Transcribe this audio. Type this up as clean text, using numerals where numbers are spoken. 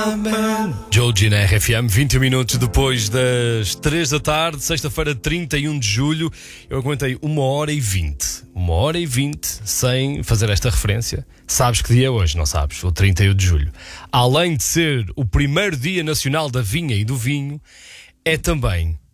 Joji na RFM, 20 minutos depois das 3 da tarde, sexta-feira, 31 de julho. Eu aguentei 1h20. 1h20 sem fazer esta referência. Sabes que dia é hoje, não sabes? O 31 de julho. Além de ser o primeiro dia nacional da vinha e do vinho, é também